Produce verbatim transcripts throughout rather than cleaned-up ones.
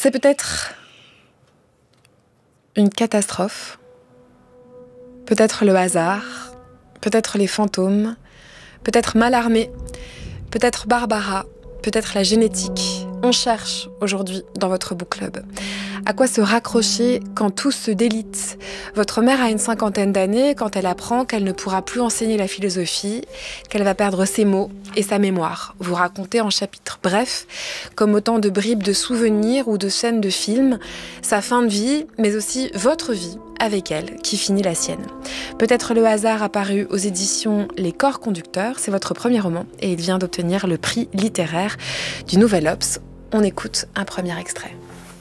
C'est peut-être une catastrophe, peut-être le hasard, peut-être les fantômes, peut-être Mallarmé, peut-être Barbara, peut-être la génétique. On cherche aujourd'hui dans votre book club. À quoi se raccrocher quand tout se délite ? Votre mère a une cinquantaine d'années quand elle apprend qu'elle ne pourra plus enseigner la philosophie, qu'elle va perdre ses mots et sa mémoire. Vous racontez en chapitres brefs, comme autant de bribes de souvenirs ou de scènes de films, sa fin de vie, mais aussi votre vie avec elle, qui finit la sienne. Peut-être le hasard apparu aux éditions Les Corps Conducteurs, c'est votre premier roman et il vient d'obtenir le prix littéraire du Nouvel Obs. On écoute un premier extrait.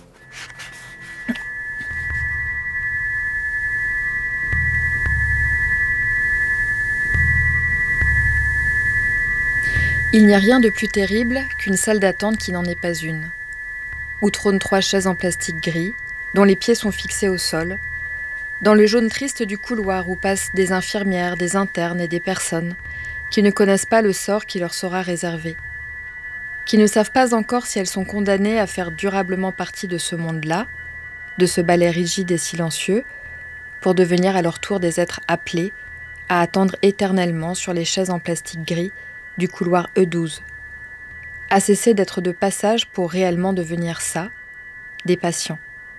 Il n'y a rien de plus terrible qu'une salle d'attente qui n'en est pas une, où trônent trois chaises en plastique gris, dont les pieds sont fixés au sol, dans le jaune triste du couloir où passent des infirmières, des internes et des personnes qui ne connaissent pas le sort qui leur sera réservé, qui ne savent pas encore si elles sont condamnées à faire durablement partie de ce monde-là, de ce balai rigide et silencieux, pour devenir à leur tour des êtres appelés à attendre éternellement sur les chaises en plastique gris du couloir E douze, à cesser d'être de passage pour réellement devenir ça, des patients.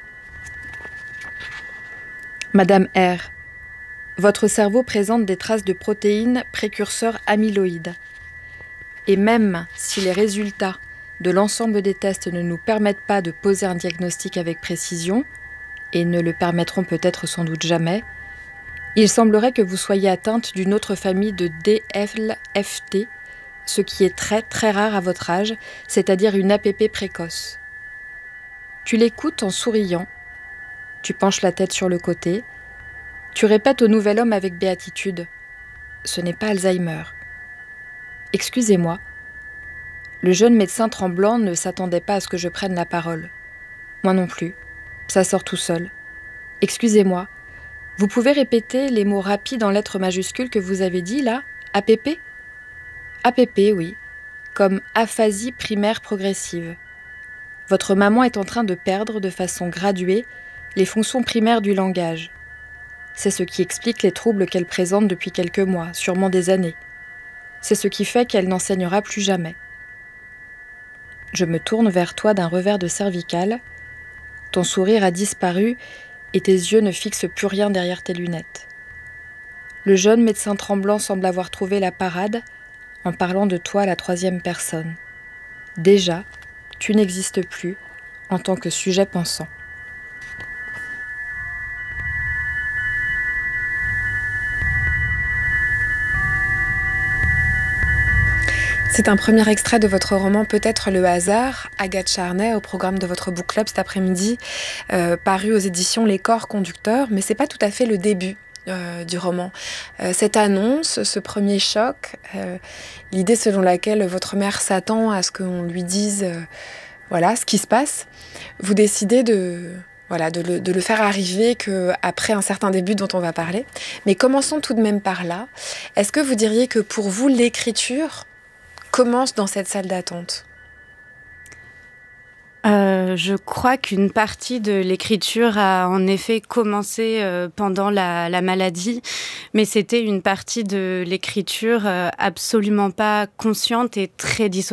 Madame R, votre cerveau présente des traces de protéines précurseurs amyloïdes. Et même si les résultats de l'ensemble des tests ne nous permettent pas de poser un diagnostic avec précision, et ne le permettront peut-être sans doute jamais, il semblerait que vous soyez atteinte d'une autre famille de D L F T, ce qui est très très rare à votre âge, c'est-à-dire une A P P précoce. Tu l'écoutes en souriant, tu penches la tête sur le côté, tu répètes au nouvel homme avec béatitude « Ce n'est pas Alzheimer ». « Excusez-moi ». Le jeune médecin tremblant ne s'attendait pas à ce que je prenne la parole. Moi non plus. Ça sort tout seul. « Excusez-moi, vous pouvez répéter les mots rapides en lettres majuscules que vous avez dit là ? A P P ? A P P, oui, comme aphasie primaire progressive. Votre maman est en train de perdre de façon graduée les fonctions primaires du langage. C'est ce qui explique les troubles qu'elle présente depuis quelques mois, sûrement des années. C'est ce qui fait qu'elle n'enseignera plus jamais. Je me tourne vers toi d'un revers de cervicale. Ton sourire a disparu et tes yeux ne fixent plus rien derrière tes lunettes. Le jeune médecin tremblant semble avoir trouvé la parade en parlant de toi à la troisième personne. Déjà, tu n'existes plus en tant que sujet pensant. C'est un premier extrait de votre roman Peut-être le hasard, Agathe Charnay, au programme de votre book club cet après-midi, euh, paru aux éditions Les Corps Conducteurs, mais c'est pas tout à fait le début Euh, du roman. Euh, cette annonce, ce premier choc, euh, l'idée selon laquelle votre mère s'attend à ce qu'on lui dise euh, voilà, ce qui se passe, vous décidez de, voilà, de, le, de le faire arriver qu'après un certain début dont on va parler. Mais commençons tout de même par là. Est-ce que vous diriez que pour vous, l'écriture commence dans cette salle d'attente ? Euh, je crois qu'une partie de l'écriture a en effet commencé euh, pendant la, la maladie, mais c'était une partie de l'écriture euh, absolument pas consciente et très dissociée.